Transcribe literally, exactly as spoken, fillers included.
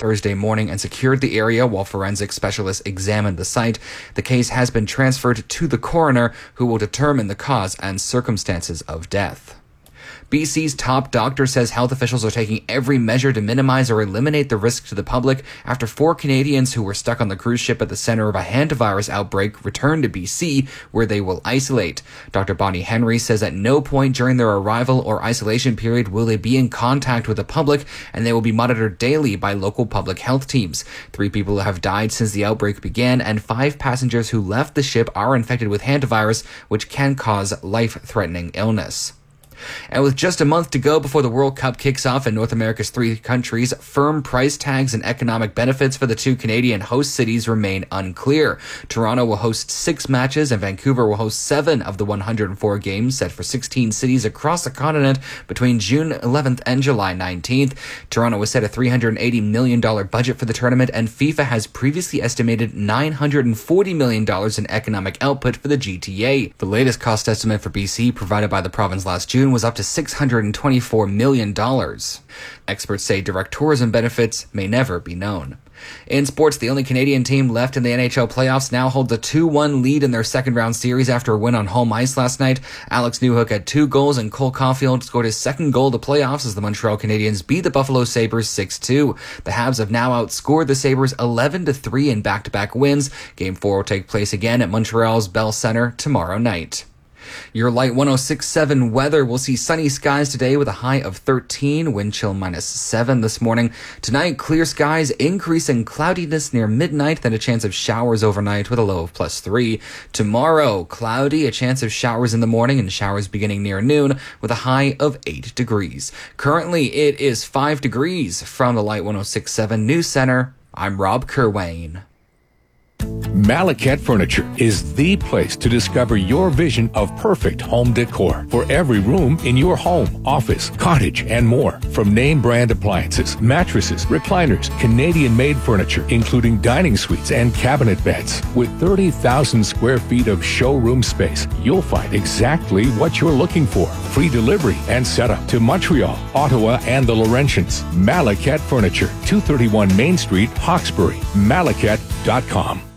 Thursday morning and secured the area while forensic specialists examined the site. The case has been transferred to the coroner, who will determine the cause and circumstances of death. B C's top doctor says health officials are taking every measure to minimize or eliminate the risk to the public after four Canadians who were stuck on the cruise ship at the center of a hantavirus outbreak returned to B C, where they will isolate. Doctor Bonnie Henry says at no point during their arrival or isolation period will they be in contact with the public, and they will be monitored daily by local public health teams. Three people have died since the outbreak began, and five passengers who left the ship are infected with hantavirus, which can cause life-threatening illness. And with just a month to go before the World Cup kicks off in North America's three countries, firm price tags and economic benefits for the two Canadian host cities remain unclear. Toronto will host six matches and Vancouver will host seven of the one hundred four games set for sixteen cities across the continent between June eleventh and July nineteenth. Toronto has set a three hundred eighty million dollars budget for the tournament, and FIFA has previously estimated nine hundred forty million dollars in economic output for the G T A. The latest cost estimate for B C provided by the province last June was up to six hundred twenty-four million dollars. Experts say direct tourism benefits may never be known. In sports, the only Canadian team left in the N H L playoffs now holds a two one lead in their second round series after a win on home ice last night. Alex Newhook had two goals and Cole Caulfield scored his second goal of the playoffs as the Montreal Canadiens beat the Buffalo Sabres six two. The Habs have now outscored the Sabres eleven to three in back-to-back wins. Game four will take place again at Montreal's Bell Centre tomorrow night. Your Light one oh six point seven weather will see sunny skies today with a high of thirteen, wind chill minus seven this morning. Tonight, clear skies, increasing cloudiness near midnight, then a chance of showers overnight with a low of plus three. Tomorrow, cloudy, a chance of showers in the morning and showers beginning near noon with a high of eight degrees. Currently, it is five degrees. From the Light one oh six point seven News Center, I'm Rob Kerwayne. Malacat Furniture is the place to discover your vision of perfect home decor for every room in your home, office, cottage, and more. From name brand appliances, mattresses, recliners, Canadian-made furniture, including dining suites and cabinet beds. With thirty thousand square feet of showroom space, you'll find exactly what you're looking for. Free delivery and setup to Montreal, Ottawa, and the Laurentians. Malacat Furniture, two thirty-one Main Street, Hawkesbury. Malacat dot com.